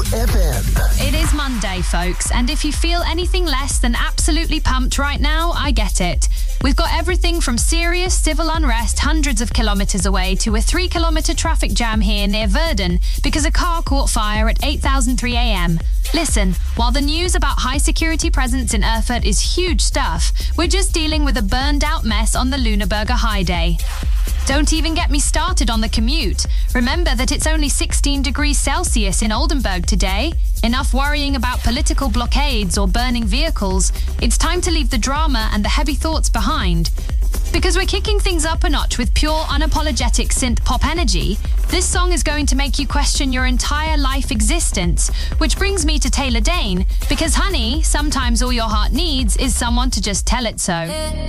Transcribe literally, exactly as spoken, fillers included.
F M. It is Monday, folks, and if you feel anything less than absolutely pumped right now, I get it. We've got everything from serious civil unrest hundreds of kilometres away to a three kilometre traffic jam here near Verden because a car caught fire at eight thousand three a m. Listen, while the news about high security presence in Erfurt is huge stuff, we're just dealing with a burned out mess on the Lüneburger High Day. Don't even get me started on the commute. Remember that it's only sixteen degrees Celsius in Oldenburg today. Enough worrying about political blockades or burning vehicles. It's time to leave the drama and the heavy thoughts behind. Because we're kicking things up a notch with pure, unapologetic synth pop energy, this song is going to make you question your entire life existence. Which brings me to Taylor Dayne, because honey, sometimes all your heart needs is someone to just tell it so.